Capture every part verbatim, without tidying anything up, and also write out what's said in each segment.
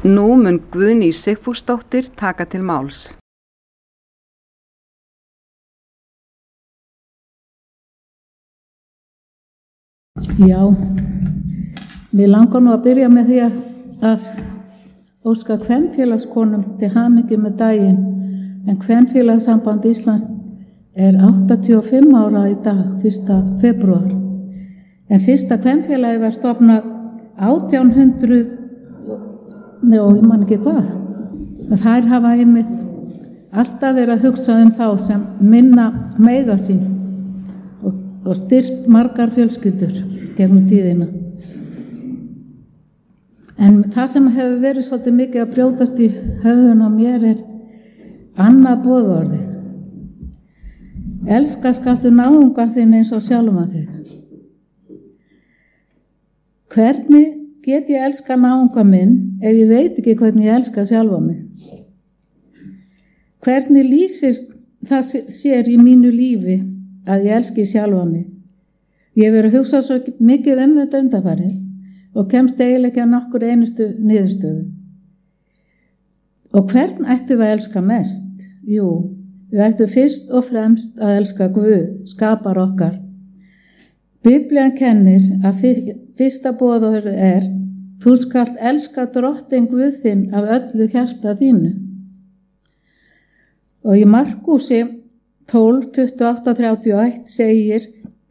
Nú mun Guðný Sigfúsdóttir taka til máls. Já, mér langar nú að byrja með því að, að óska kvenfélagskonum til hamingju með daginn, en Kvenfélagssamband Íslands er áttatíu og fimm ára í dag, fyrsta febrúar. En fyrsta kvenfélagi var stofnað átján hundruð, og ég man ekki hvað. Þær hafa einmitt alltaf verið að hugsa um þá sem minna meiga sín og, og styrt margar fjölskyldur gegnum tíðina. En það sem hefur verið svolítið mikið að brjótast í höfðun á mér er annað boðorðið. Elska skaltu náunga þinn eins og sjálfan þig. Hvernig get ég elska náunga minn ef ég veit ekki hvernig ég elska sjálfa mig? Hvernig lýsir það sér í mínu lífi að ég elski sjálfa mig? Ég hef verið að hugsa svo mikið um þetta undanfarið og kemst eiginlega ekki að nokkur einustu niðurstöðu. Og hvern ættum við að elska mest? Jú, við ættum fyrst og fremst að elska Guð, skapar okkar. Biblían kennir að fyrsta boðorðið er: þú skalt elska drottinn Guð þinn af öllu hjarta þínu. Og í Markúsi tólf, tuttugu og átta, þrjátíu og eitt segir: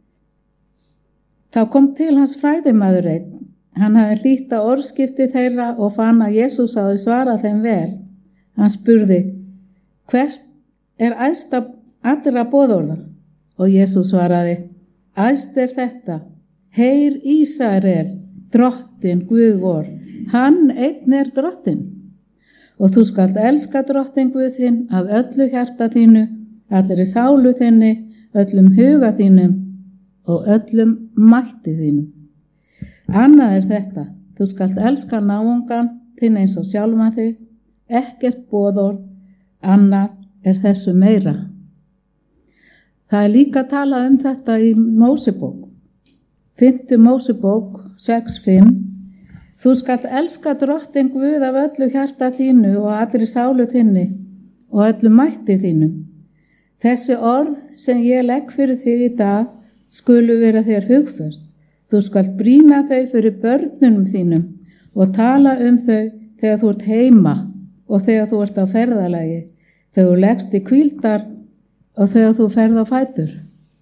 þá kom til hans fræðimaður einn. Hann hafði hlýtt á orðskipti þeirra og fann að Jesús hafði svarað þeim vel. Hann spurði: hvert er æðsta allra boðorða? Og Jesús svaraði: æðst er þetta: heyr Ísrael, drottinn Guð vor, hann einn er drottinn. Og þú skalt elska drottinn Guð þinn af öllu hjarta þínu, allri sálu þinni, öllum huga þínum og öllum mætti þínum. Annað er þetta: þú skalt elska náungan þinn eins og sjálfan þig. Ekkert boðorð annað er þessu meira. Það er líka talað um þetta í Mósebók. Fimmtu Mósebók sex fimm. Þú skalt elska drottinn Guð af öllu hjarta þínu og allri sálu þinni og öllum mætti þínum. Þessi orð sem ég legg fyrir þig í dag skulu vera þér hugföst. Þú skalt brýna þau fyrir börnunum þínum og tala um þau þegar þú ert heima og þegar þú ert á ferðalagi, þegar þú leggst í hvíldar og þegar þú ferð á fætur.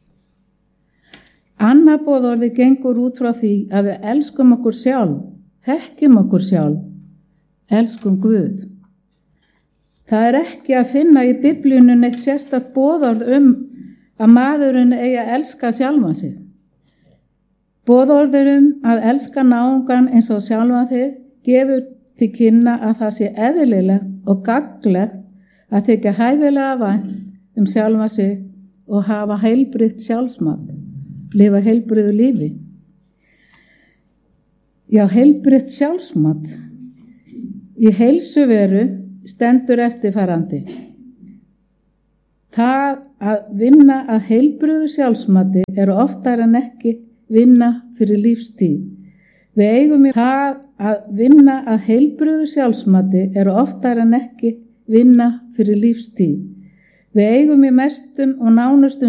Annað boðorðið gengur út frá því að við elskum okkur sjálf, þekkjum okkur sjálf, elskum Guð. Það er ekki að finna í Biblíunni neitt sérstakt boðorð um að maðurinn eigi að elska sjálfan sig. Boðorður um að elska náungan eins og sjálfan þig gefur til kynna að það sé eðlilegt og gagnlegt að þykja hæfilega vænt um sjálfan sig og hafa heilbrigt sjálfsmat, lifa heilbriðu lífi. Já, heilbrigt sjálfsmat. Í heilsuveru stendur eftirfarandi: það að vinna að heilbriðu sjálfsmati er oftar en ekki vinna fyrir lífstíð. Við eigum í það að vinna að heilbrigðu sjálfsmati er oftar en ekki vinna fyrir lífstíð. Við eigum í mestum og nánustum